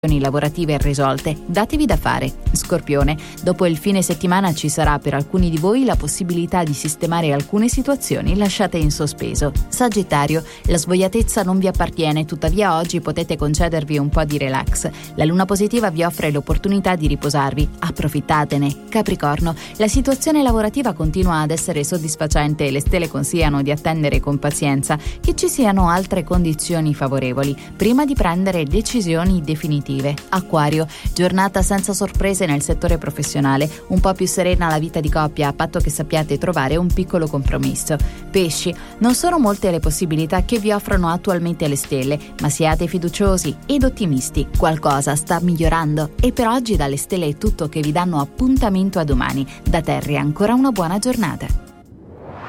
lavorative risolte, datevi da fare. Scorpione, dopo il fine settimana ci sarà per alcuni di voi la possibilità di sistemare alcune situazioni lasciate in sospeso. Sagittario, la svogliatezza non vi appartiene, tuttavia oggi potete concedervi un po' di relax. La luna positiva vi offre l'opportunità di riposarvi, approfittatene. Capricorno, la situazione lavorativa continua ad essere soddisfacente e le stelle consigliano di attendere con pazienza che ci siano altre condizioni favorevoli prima di prendere decisioni definitive. Acquario, giornata senza sorprese nel settore professionale, un po' più serena la vita di coppia a patto che sappiate trovare un piccolo compromesso. Pesci, non sono molte le possibilità che vi offrono attualmente le stelle, ma siate fiduciosi ed ottimisti, qualcosa sta migliorando e per oggi dalle stelle è tutto, che vi danno appuntamento a domani. Da Terri ancora una buona giornata.